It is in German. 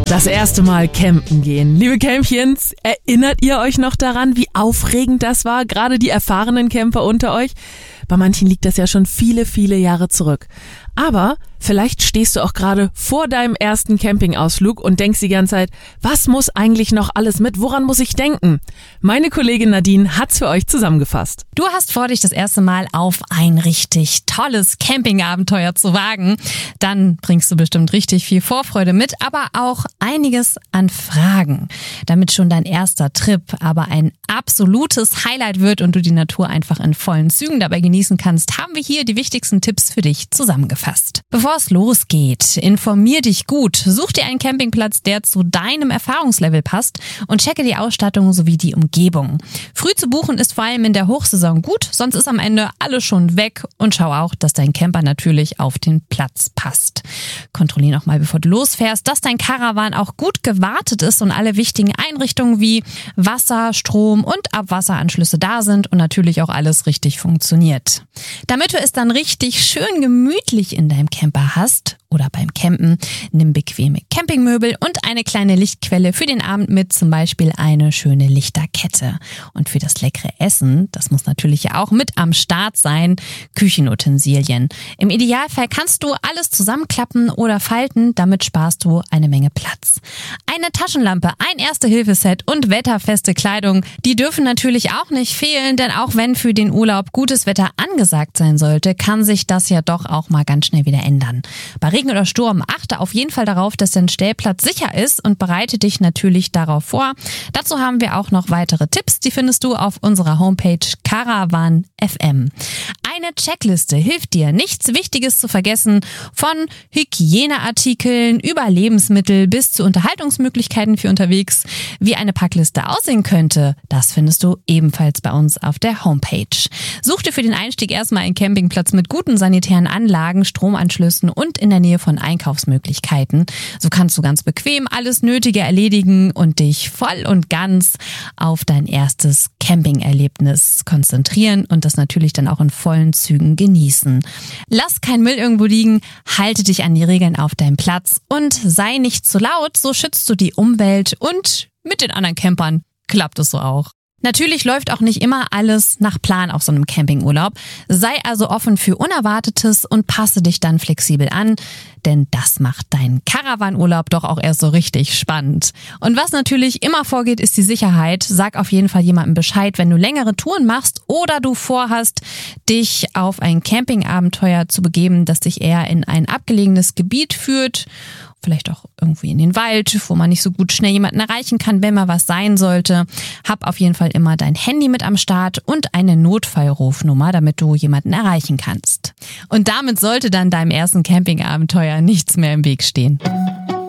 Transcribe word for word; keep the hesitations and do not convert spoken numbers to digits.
Das erste Mal campen gehen. Liebe Campchens, erinnert ihr euch noch daran, wie aufregend das war? Gerade die erfahrenen Camper unter euch? Bei manchen liegt das ja schon viele, viele Jahre zurück. Aber vielleicht stehst du auch gerade vor deinem ersten Campingausflug und denkst die ganze Zeit, was muss eigentlich noch alles mit? Woran muss ich denken? Meine Kollegin Nadine hat's für euch zusammengefasst. Du hast vor, dich das erste Mal auf ein richtig tolles Campingabenteuer zu wagen. Dann bringst du bestimmt richtig viel Vorfreude mit, aber auch einiges an Fragen. Damit schon dein erster Trip aber ein absolutes Highlight wird und du die Natur einfach in vollen Zügen dabei genießen kannst, haben wir hier die wichtigsten Tipps für dich zusammengefasst. Bevor es losgeht, informier dich gut, such dir einen Campingplatz, der zu deinem Erfahrungslevel passt und checke die Ausstattung sowie die Umgebung. Früh zu buchen ist vor allem in der Hochsaison gut, sonst ist am Ende alles schon weg und schau auch, dass dein Camper natürlich auf den Platz passt. Kontrollier noch mal, bevor du losfährst, dass dein Caravan auch gut gewartet ist und alle wichtigen Einrichtungen wie Wasser, Strom und Abwasseranschlüsse da sind und natürlich auch alles richtig funktioniert. Damit du es dann richtig schön gemütlich in deinem Camper hast oder beim Campen, nimm bequeme Campingmöbel und eine kleine Lichtquelle für den Abend mit, zum Beispiel eine schöne Lichterkette. Und für das leckere Essen, das muss natürlich ja auch mit am Start sein, Küchenutensilien. Im Idealfall kannst du alles zusammenklappen oder falten, damit sparst du eine Menge Platz. Eine Taschenlampe, ein Erste-Hilfe-Set und wetterfeste Kleidung, die dürfen natürlich auch nicht fehlen, denn auch wenn für den Urlaub gutes Wetter angesagt sein sollte, kann sich das ja doch auch mal ganz schnell wieder ändern. Bei Regen oder Sturm achte auf jeden Fall darauf, dass dein Stellplatz sicher ist und bereite dich natürlich darauf vor. Dazu haben wir auch noch weitere Tipps, die findest du auf unserer Homepage Caravan Punkt f m. Eine Checkliste hilft dir, nichts Wichtiges zu vergessen, von Hygieneartikeln über Lebensmittel bis zu Unterhaltungsmöglichkeiten für unterwegs. Wie eine Packliste aussehen könnte, das findest du ebenfalls bei uns auf der Homepage. Such dir für den Einstieg erstmal einen Campingplatz mit guten sanitären Anlagen, Stromanschlüssen und in der Nähe von Einkaufsmöglichkeiten. So kannst du ganz bequem alles Nötige erledigen und dich voll und ganz auf dein erstes Campingerlebnis konzentrieren und das natürlich dann auch in vollen Zügen genießen. Lass kein Müll irgendwo liegen, halte dich an die Regeln auf deinem Platz und sei nicht zu laut, so schützt du die Umwelt und mit den anderen Campern klappt es so auch. Natürlich läuft auch nicht immer alles nach Plan auf so einem Campingurlaub. Sei also offen für Unerwartetes und passe dich dann flexibel an, denn das macht deinen Caravanurlaub doch auch erst so richtig spannend. Und was natürlich immer vorgeht, ist die Sicherheit. Sag auf jeden Fall jemandem Bescheid, wenn du längere Touren machst oder du vorhast, dich auf ein Campingabenteuer zu begeben, das dich eher in ein abgelegenes Gebiet führt. Vielleicht auch irgendwie in den Wald, wo man nicht so gut schnell jemanden erreichen kann, wenn mal was sein sollte. Hab auf jeden Fall immer dein Handy mit am Start und eine Notfallrufnummer, damit du jemanden erreichen kannst. Und damit sollte dann deinem ersten Campingabenteuer nichts mehr im Weg stehen.